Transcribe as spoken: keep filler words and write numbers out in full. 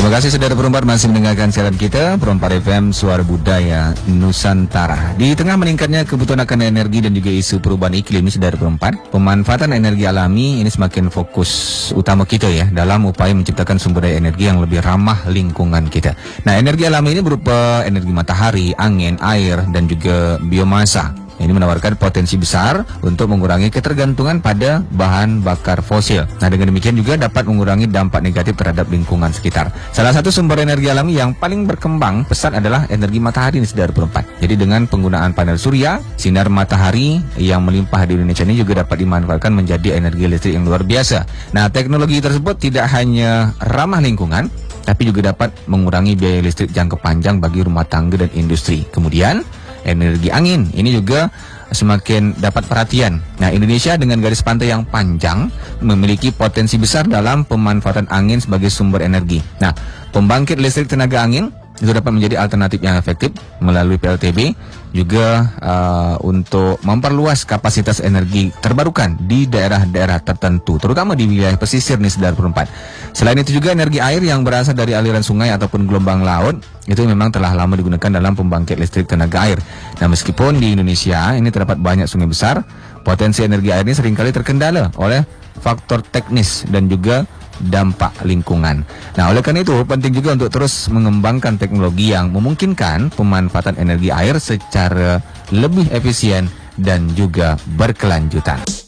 Terima kasih saudara Perempat masih mendengarkan siaran kita Perempat F M Suara Budaya Nusantara. Di tengah meningkatnya kebutuhan akan energi dan juga isu perubahan iklim saudara Perempat, pemanfaatan energi alami ini semakin fokus utama kita ya dalam upaya menciptakan sumber daya energi yang lebih ramah lingkungan kita. Nah, energi alami ini berupa energi matahari, angin, air dan juga biomasa. Ini menawarkan potensi besar untuk mengurangi ketergantungan pada bahan bakar fosil. Nah, dengan demikian juga dapat mengurangi dampak negatif terhadap lingkungan sekitar. Salah satu sumber energi alami yang paling berkembang pesat adalah energi matahari ini saudara Perempat. Jadi dengan penggunaan panel surya, sinar matahari yang melimpah di Indonesia ini juga dapat dimanfaatkan menjadi energi listrik yang luar biasa. Nah, teknologi tersebut tidak hanya ramah lingkungan, tapi juga dapat mengurangi biaya listrik jangka panjang bagi rumah tangga dan industri. Kemudian energi angin ini juga semakin dapat perhatian. Nah, Indonesia dengan garis pantai yang panjang memiliki potensi besar dalam pemanfaatan angin sebagai sumber energi. Nah, pembangkit listrik tenaga angin itu dapat menjadi alternatif yang efektif melalui P L T B juga uh, untuk memperluas kapasitas energi terbarukan di daerah-daerah tertentu, terutama di wilayah pesisir nih saudara Perempat. Selain itu juga energi air yang berasal dari aliran sungai ataupun gelombang laut itu memang telah lama digunakan dalam pembangkit listrik tenaga air. Nah, meskipun di Indonesia ini terdapat banyak sungai besar, potensi energi air ini seringkali terkendala oleh faktor teknis dan juga dampak lingkungan. Nah, oleh karena itu penting juga untuk terus mengembangkan teknologi yang memungkinkan pemanfaatan energi air secara lebih efisien dan juga berkelanjutan.